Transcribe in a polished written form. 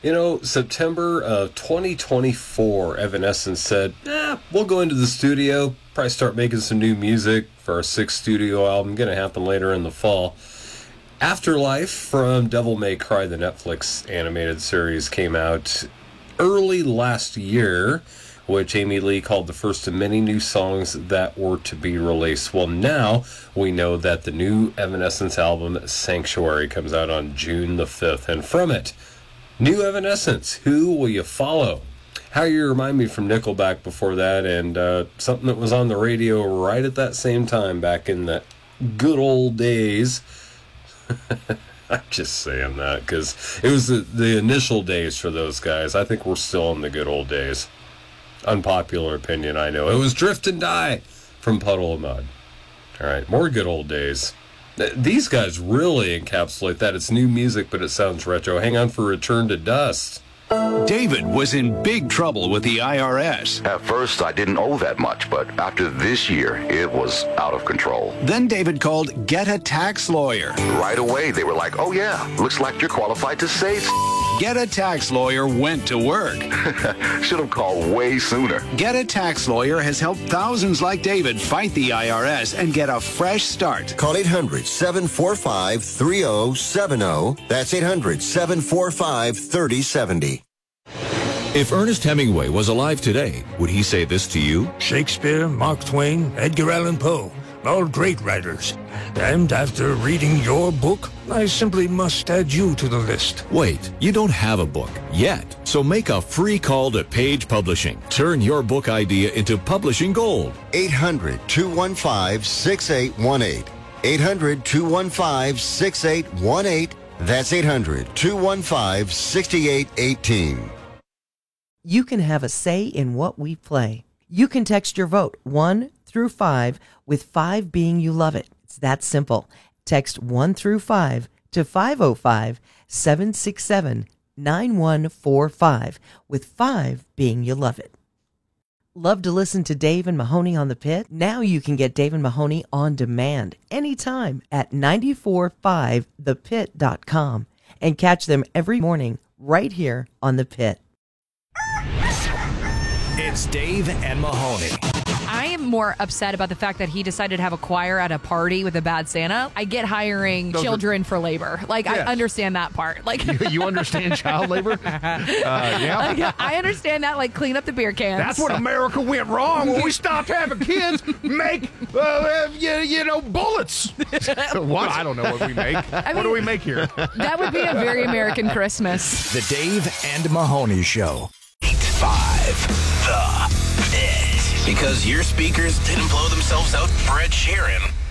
September of 2024, Evanescence said, we'll go into the studio, probably start making some new music for our 6th studio album, going to happen later in the fall. Afterlife from Devil May Cry, the Netflix animated series, came out early last year, which Amy Lee called the first of many new songs that were to be released. Well, now we know that the new Evanescence album, Sanctuary, comes out on June the 5th. And from it, new Evanescence, Who Will You Follow? How You Remind Me from Nickelback before that, and something that was on the radio right at that same time back in the good old days. I'm just saying that because it was the initial days for those guys. I think we're still in the good old days. Unpopular opinion, I know. It was Drift and Die from Puddle of Mud. All right, more good old days. These guys really encapsulate that. It's new music, but it sounds retro. Hang on for Return to Dust. David was in big trouble with the IRS. At first, I didn't owe that much, but after this year, it was out of control. Then David called Get a Tax Lawyer. Right away, they were like, oh yeah, looks like you're qualified to save. Get a Tax Lawyer went to work. Should have called way sooner. Get a Tax Lawyer has helped thousands like David fight the IRS and get a fresh start. Call 800-745-3070. That's 800-745-3070. If Ernest Hemingway was alive today, would he say this to you? Shakespeare, Mark Twain, Edgar Allan Poe, all great writers. And after reading your book, I simply must add you to the list. Wait, you don't have a book yet. So make a free call to Page Publishing. Turn your book idea into publishing gold. 800-215-6818. 800-215-6818. That's 800-215-6818. You can have a say in what we play. You can text your vote 1 through 5, with 5 being you love it. It's that simple. Text 1 through 5 to 505-767-9145, with 5 being you love it. Love to listen to Dave and Mahoney on the Pit? Now you can get Dave and Mahoney on demand anytime at 945thepit.com and catch them every morning right here on The Pit. It's Dave and Mahoney. I am more upset about the fact that he decided to have a choir at a party with a bad Santa. I get hiring children for labor. Like, yes. I understand that part. Like, you understand child labor? Yeah. Like, I understand that. Like, clean up the beer cans. That's when America went wrong. When we stopped having kids make, bullets. What? I don't know what we make. What do we make here? That would be a very American Christmas. The Dave and Mahoney Show. 8-5, The Pit. Because your speakers didn't blow themselves out for Ed Sheeran.